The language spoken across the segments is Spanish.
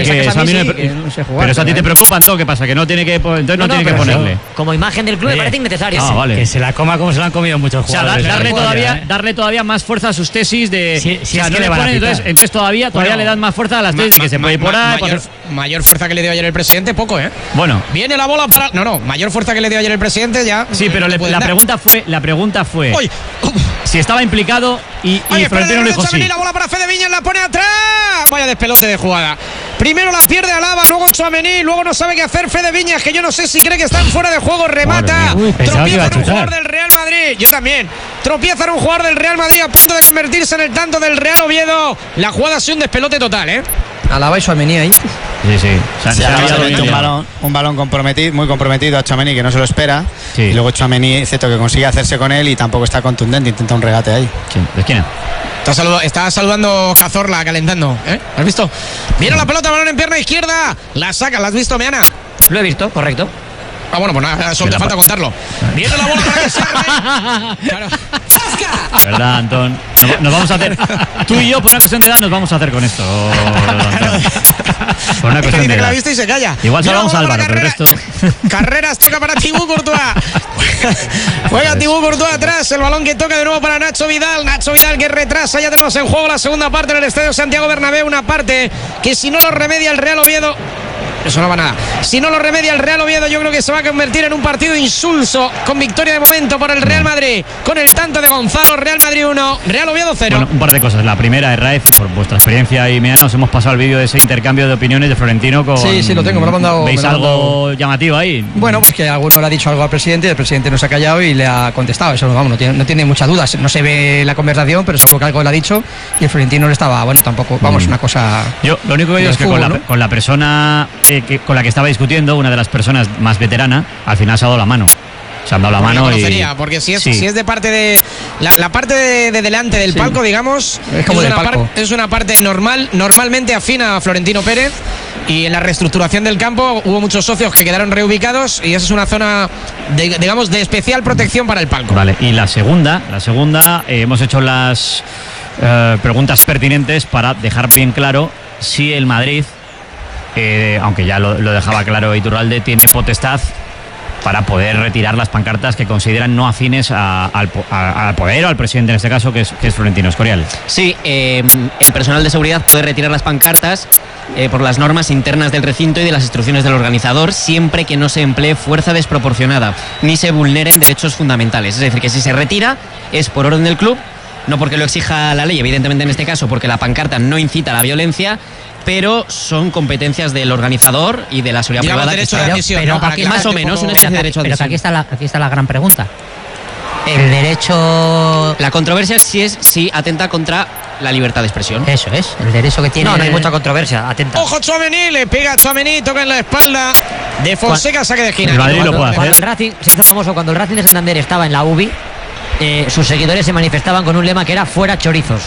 que eso a mí no sé jugar. Pero eso a ti te preocupa, ¿no? ¿Qué pasa? Que no tiene que, entonces no tiene que ponerle. Eso, como imagen del club me parece innecesario. Vale. Que se la coma como se la han comido muchos O sea, jugadores. darle todavía más fuerza a sus tesis de. Si o sea, es no que le le van a ponen, pitar. entonces todavía le dan más fuerza a las tesis de que se puede ir por ahí. Mayor fuerza que le dio ayer el presidente, poco, ¿eh? Bueno. Viene la bola para. No, mayor fuerza que le dio ayer el presidente ya. Sí, pero la pregunta fue. ¡Uy! Si estaba implicado y Florentino le dijo sí. La bola para Fede Viñas, la pone atrás. Vaya despelote de jugada. Primero la pierde Alaba, luego Tchouaméni, luego no sabe qué hacer Fede Viñas, que yo no sé si cree que están fuera de juego, remata. Tropieza en un jugador del Real Madrid. Yo también. Tropieza en un jugador del Real Madrid a punto de convertirse en el tanto del Real Oviedo. La jugada ha sido un despelote total, ¿eh? Alaba y Tchouaméni ahí. Un balón comprometido, muy comprometido a Tchouaméni, que no se lo espera. Sí. Y luego Tchouaméni, excepto que consigue hacerse con él y tampoco está contundente, intenta un regate ahí. Sí, ¿de esquina? Está saludando Cazorla, calentando, ¿eh? ¿Has visto? Viene la pelota, balón en pierna izquierda. La saca, ¿la has visto, Meana? Lo he visto, correcto. Ah, bueno, pues nada, solo te falta contarlo. Viene la bola para que se claro. ¿Verdad, Antón? Nos vamos a hacer. Tú y yo, por una cuestión de edad, nos vamos a hacer con esto. Por una cuestión de que edad. la viste y se calla. Igual salvamos a Álvaro, pero el resto. Carreras toca para Thibaut Courtois. Juega Thibaut Courtois atrás. El balón que toca de nuevo para Nacho Vidal. Nacho Vidal que retrasa. Ya tenemos en juego la segunda parte en el Estadio Santiago Bernabéu. Una parte que si no lo remedia el Real Oviedo. Eso no va nada. Si no lo remedia el Real Oviedo, yo creo que se va a convertir en un partido insulso, con victoria de momento por el Real Madrid, con el tanto de Gonzalo. Real Madrid 1, Real Oviedo 0. Bueno, un par de cosas. La primera es, Raez, por vuestra experiencia y mira, nos hemos pasado el vídeo de ese intercambio de opiniones de Florentino con... Sí, lo tengo, me lo han mandado. ¿Veis algo llamativo ahí? Bueno, pues que alguno le ha dicho algo al presidente, el presidente no se ha callado y le ha contestado. Eso no tiene muchas dudas. No se ve la conversación, pero seguro que algo le ha dicho y el Florentino le estaba, bueno, tampoco, una cosa... Yo lo único que digo es que con la persona con la que estaba discutiendo, una de las personas más veteranas, al final se ha dado la mano. Se han dado la mano porque si es de parte de la parte de delante del palco, digamos, es una parte normalmente afín a Florentino Pérez, y en la reestructuración del campo hubo muchos socios que quedaron reubicados y esa es una zona de especial protección para el palco. Vale, y la segunda hemos hecho las preguntas pertinentes para dejar bien claro si el Madrid, aunque ya lo dejaba claro Iturralde, tiene potestad para poder retirar las pancartas que consideran no afines al poder o al presidente, en este caso, que es Florentino Escorial. Sí, el personal de seguridad puede retirar las pancartas por las normas internas del recinto y de las instrucciones del organizador, siempre que no se emplee fuerza desproporcionada ni se vulneren derechos fundamentales. Es decir, que si se retira es por orden del club, no porque lo exija la ley, evidentemente en este caso porque la pancarta no incita a la violencia, pero son competencias del organizador y de la seguridad privada. Derecho de admisión, pero aquí más o menos una especie de derecho de admisión. Pero aquí está la gran pregunta. El derecho... La controversia es si atenta contra la libertad de expresión. Eso es, el derecho que tiene... No hay mucha controversia, atenta. Ojo Tchouaméni, le pega a Tchouaméni, toca en la espalda de Fonseca, saque de esquina. El Madrid lo puede hacer. El Racing, se hizo famoso cuando el Racing de Santander estaba en la UBI, sus seguidores se manifestaban con un lema que era fuera chorizos.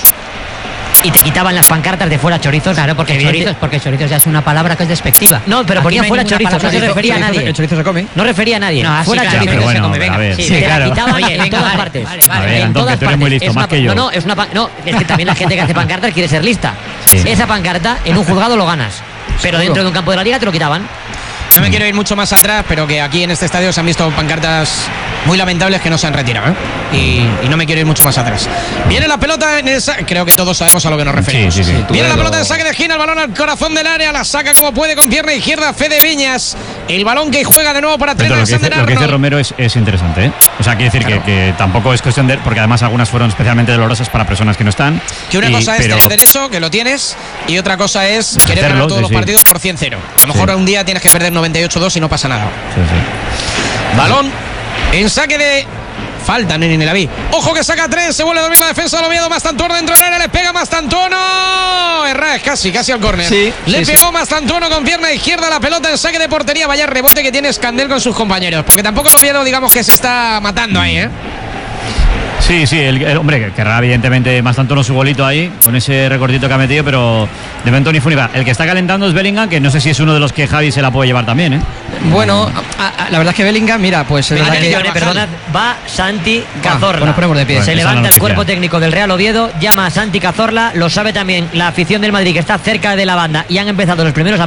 Y te quitaban las pancartas de fuera chorizos. Claro, porque chorizos ya es una palabra que es despectiva. No, pero ponían fuera chorizos, no se refería a nadie. El chorizo se come. No refería a nadie. No, fuera claro, chorizos. pero bueno, se come, a ver, sí, sí, te claro. la quitaban Oye, en todas vale, partes. vale. A ver, En Antón, todas que tú eres muy partes. listo, más que yo. No, es que también la gente que hace pancartas quiere ser lista. Sí. Esa pancarta en un juzgado lo ganas, pero dentro de un campo de la liga te lo quitaban. No me quiero ir mucho más atrás, pero que aquí en este estadio se han visto pancartas muy lamentables que no se han retirado, ¿eh? Y no me quiero ir mucho más atrás. Viene la pelota en el creo que todos sabemos a lo que nos referimos. Sí. Viene la pelota en saque de esquina, el balón al corazón del área, la saca como puede con pierna izquierda Fede Viñas. El balón que juega de nuevo para Trent Alexander-Arnold. Lo que dice Romero es interesante, ¿eh? O sea, quiere decir que tampoco es cuestión de... Porque además algunas fueron especialmente dolorosas para personas que no están. Que una cosa es tener derecho, que lo tienes, y otra cosa es querer ganar todos los partidos por 100-0. A lo mejor un día tienes que perder 98-2 y no pasa nada. Sí. Balón en saque de... Falta Neni Nelaví. Ojo que saca 3, se vuelve a dormir la defensa del Oviedo. Mastantuono dentro del área, le pega Mastantuono. Herrás casi al córner. Le pegó Mastantuono con pierna izquierda, la pelota en saque de portería. Vaya rebote que tiene Escandel con sus compañeros. Porque tampoco el Oviedo, digamos que se está matando ahí, ¿eh? Sí, el hombre, querrá evidentemente Mastantuono su golito ahí, con ese recortito que ha metido, pero de momento ni funiva. El que está calentando es Bellingham, que no sé si es uno de los que Javi se la puede llevar también, ¿eh? Bueno, la verdad es que Bellingham, mira, pues es verdad que... perdonad, va Santi Cazorla. Nos ponemos de pie. Se Bueno, levanta el noticia. cuerpo técnico del Real Oviedo, llama a Santi Cazorla, lo sabe también la afición del Madrid, que está cerca de la banda, y han empezado los primeros